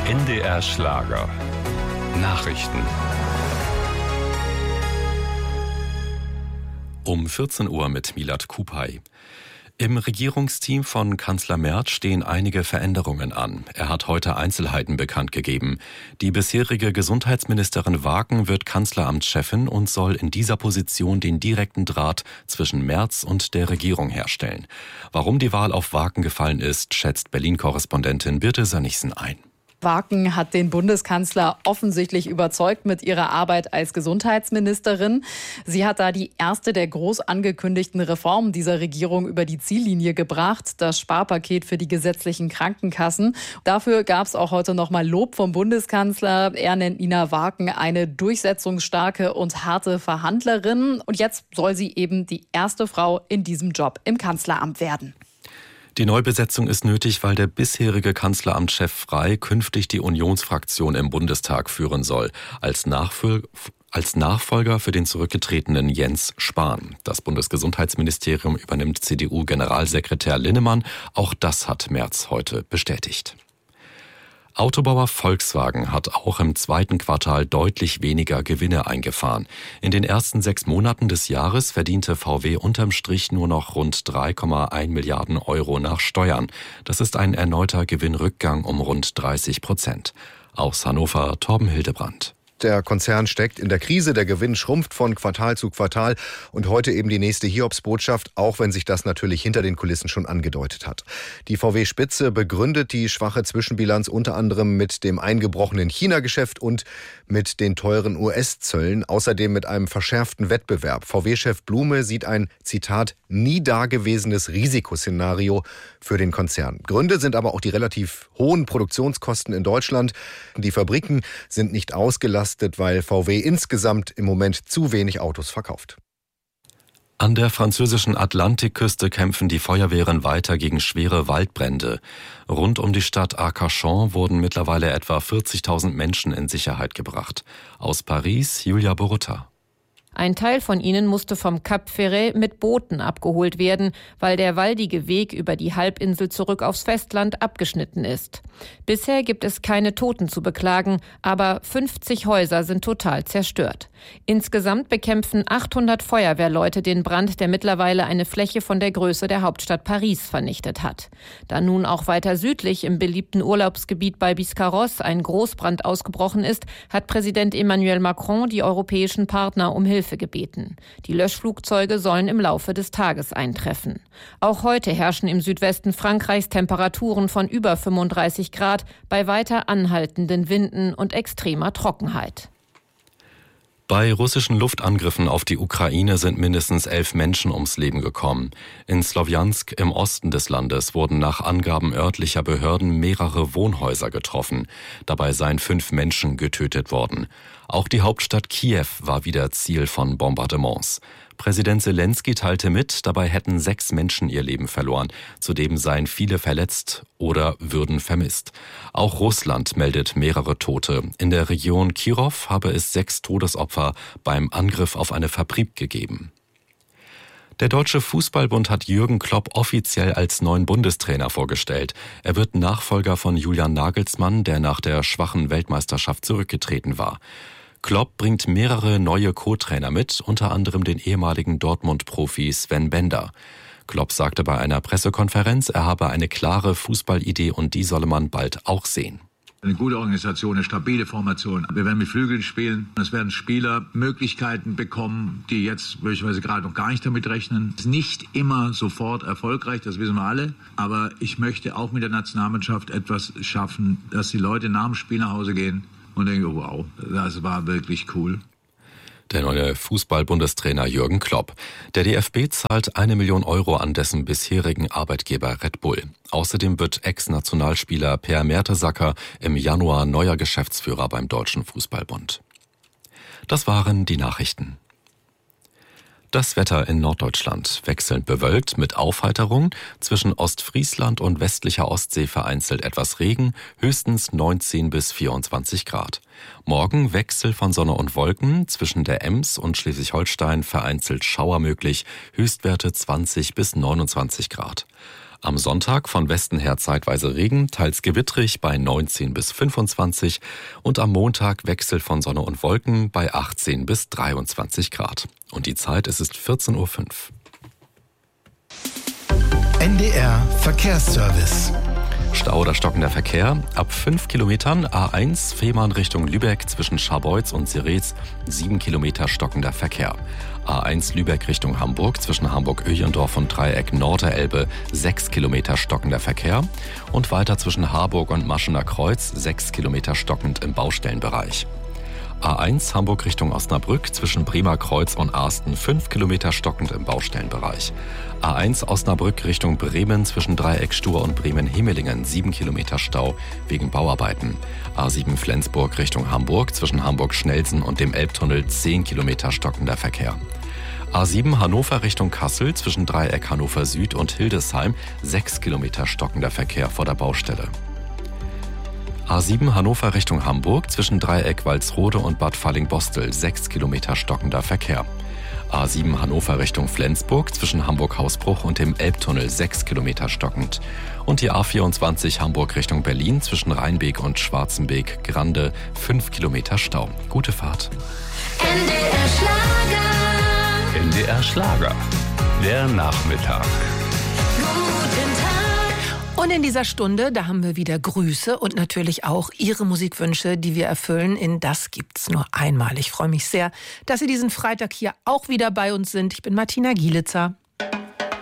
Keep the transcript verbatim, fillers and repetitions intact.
N D R Schlager. Nachrichten. Um vierzehn Uhr mit Milad Kupay. Im Regierungsteam von Kanzler Merz stehen einige Veränderungen an. Er hat heute Einzelheiten bekannt gegeben. Die bisherige Gesundheitsministerin Waken wird Kanzleramtschefin und soll in dieser Position den direkten Draht zwischen Merz und der Regierung herstellen. Warum die Wahl auf Waken gefallen ist, schätzt Berlin-Korrespondentin Birte Sönnigsen ein. Waken hat den Bundeskanzler offensichtlich überzeugt mit ihrer Arbeit als Gesundheitsministerin. Sie hat da die erste der groß angekündigten Reformen dieser Regierung über die Ziellinie gebracht, das Sparpaket für die gesetzlichen Krankenkassen. Dafür gab es auch heute nochmal Lob vom Bundeskanzler. Er nennt Nina Waken eine durchsetzungsstarke und harte Verhandlerin. Und jetzt soll sie eben die erste Frau in diesem Job im Kanzleramt werden. Die Neubesetzung ist nötig, weil der bisherige Kanzleramtschef Frey künftig die Unionsfraktion im Bundestag führen soll, als, Nachfol- als Nachfolger für den zurückgetretenen Jens Spahn. Das Bundesgesundheitsministerium übernimmt C D U-Generalsekretär Linnemann. Auch das hat Merz heute bestätigt. Autobauer Volkswagen hat auch im zweiten Quartal deutlich weniger Gewinne eingefahren. In den ersten sechs Monaten des Jahres verdiente V W unterm Strich nur noch rund drei Komma eins Milliarden Euro nach Steuern. Das ist ein erneuter Gewinnrückgang um rund dreißig Prozent. Aus Hannover Torben Hildebrand. Der Konzern steckt in der Krise, der Gewinn schrumpft von Quartal zu Quartal und heute eben die nächste Hiobsbotschaft, auch wenn sich das natürlich hinter den Kulissen schon angedeutet hat. Die V W-Spitze begründet die schwache Zwischenbilanz unter anderem mit dem eingebrochenen China-Geschäft und mit den teuren U S-Zöllen, außerdem mit einem verschärften Wettbewerb. V W-Chef Blume sieht ein, Zitat, nie dagewesenes Risikoszenario für den Konzern. Gründe sind aber auch die relativ hohen Produktionskosten in Deutschland. Die Fabriken sind nicht ausgelastet, weil V W insgesamt im Moment zu wenig Autos verkauft. An der französischen Atlantikküste kämpfen die Feuerwehren weiter gegen schwere Waldbrände. Rund um die Stadt Arcachon wurden mittlerweile etwa vierzigtausend Menschen in Sicherheit gebracht. Aus Paris, Julia Borutta. Ein Teil von ihnen musste vom Cap Ferret mit Booten abgeholt werden, weil der waldige Weg über die Halbinsel zurück aufs Festland abgeschnitten ist. Bisher gibt es keine Toten zu beklagen, aber fünfzig Häuser sind total zerstört. Insgesamt bekämpfen achthundert Feuerwehrleute den Brand, der mittlerweile eine Fläche von der Größe der Hauptstadt Paris vernichtet hat. Da nun auch weiter südlich im beliebten Urlaubsgebiet bei Biscarrosse ein Großbrand ausgebrochen ist, hat Präsident Emmanuel Macron die europäischen Partner um Hilfe gebeten. Die Löschflugzeuge sollen im Laufe des Tages eintreffen. Auch heute herrschen im Südwesten Frankreichs Temperaturen von über fünfunddreißig Grad bei weiter anhaltenden Winden und extremer Trockenheit. Bei russischen Luftangriffen auf die Ukraine sind mindestens elf Menschen ums Leben gekommen. In Slowjansk im Osten des Landes wurden nach Angaben örtlicher Behörden mehrere Wohnhäuser getroffen. Dabei seien fünf Menschen getötet worden. Auch die Hauptstadt Kiew war wieder Ziel von Bombardements. Präsident Selenskyj teilte mit, dabei hätten sechs Menschen ihr Leben verloren. Zudem seien viele verletzt oder würden vermisst. Auch Russland meldet mehrere Tote. In der Region Kirov habe es sechs Todesopfer beim Angriff auf eine Fabrik gegeben. Der Deutsche Fußballbund hat Jürgen Klopp offiziell als neuen Bundestrainer vorgestellt. Er wird Nachfolger von Julian Nagelsmann, der nach der schwachen Weltmeisterschaft zurückgetreten war. Klopp bringt mehrere neue Co-Trainer mit, unter anderem den ehemaligen Dortmund-Profi Sven Bender. Klopp sagte bei einer Pressekonferenz, er habe eine klare Fußballidee und die solle man bald auch sehen. Eine gute Organisation, eine stabile Formation. Wir werden mit Flügeln spielen. Es werden Spieler Möglichkeiten bekommen, die jetzt möglicherweise gerade noch gar nicht damit rechnen. Es ist nicht immer sofort erfolgreich, das wissen wir alle. Aber ich möchte auch mit der Nationalmannschaft etwas schaffen, dass die Leute nach dem Spiel nach Hause gehen und denken, oh, wow, das war wirklich cool. Der neue Fußball-Bundestrainer Jürgen Klopp. Der D F B zahlt eine Million Euro an dessen bisherigen Arbeitgeber Red Bull. Außerdem wird Ex-Nationalspieler Per Mertesacker im Januar neuer Geschäftsführer beim Deutschen Fußballbund. Das waren die Nachrichten. Das Wetter in Norddeutschland wechselnd bewölkt mit Aufheiterung, zwischen Ostfriesland und westlicher Ostsee vereinzelt etwas Regen, höchstens neunzehn bis vierundzwanzig Grad. Morgen Wechsel von Sonne und Wolken, zwischen der Ems und Schleswig-Holstein vereinzelt Schauer möglich, Höchstwerte zwanzig bis neunundzwanzig Grad. Am Sonntag von Westen her zeitweise Regen, teils gewittrig bei neunzehn bis fünfundzwanzig und am Montag Wechsel von Sonne und Wolken bei achtzehn bis dreiundzwanzig Grad. Und die Zeit, es ist vierzehn Uhr fünf. N D R Verkehrsservice. Stau oder stockender Verkehr. Ab fünf Kilometern A eins Fehmarn Richtung Lübeck zwischen Scharbeutz und Sirez sieben Kilometer stockender Verkehr. A eins Lübeck Richtung Hamburg zwischen Hamburg-Öjendorf und Dreieck Norderelbe sechs Kilometer stockender Verkehr. Und weiter zwischen Harburg und Maschener Kreuz sechs Kilometer stockend im Baustellenbereich. A eins Hamburg Richtung Osnabrück zwischen Bremer Kreuz und Arsten fünf Kilometer stockend im Baustellenbereich. A eins Osnabrück Richtung Bremen zwischen Dreieck Stur und Bremen-Hemelingen sieben Kilometer Stau wegen Bauarbeiten. A sieben Flensburg Richtung Hamburg zwischen Hamburg-Schnelsen und dem Elbtunnel zehn Kilometer stockender Verkehr. A sieben Hannover Richtung Kassel zwischen Dreieck Hannover Süd und Hildesheim sechs Kilometer stockender Verkehr vor der Baustelle. A sieben Hannover Richtung Hamburg zwischen Dreieck Walsrode und Bad Falling-Bostel sechs Kilometer stockender Verkehr. A sieben Hannover Richtung Flensburg zwischen Hamburg-Hausbruch und dem Elbtunnel sechs Kilometer stockend. Und die A vierundzwanzig Hamburg Richtung Berlin zwischen Rheinbeek und Schwarzenbeek-Grande fünf Kilometer Stau. Gute Fahrt. N D R Schlager. N D R Schlager. Der Nachmittag. Und in dieser Stunde, da haben wir wieder Grüße und natürlich auch Ihre Musikwünsche, die wir erfüllen. In Das gibt's nur einmal. Ich freue mich sehr, dass Sie diesen Freitag hier auch wieder bei uns sind. Ich bin Martina Gielitzer.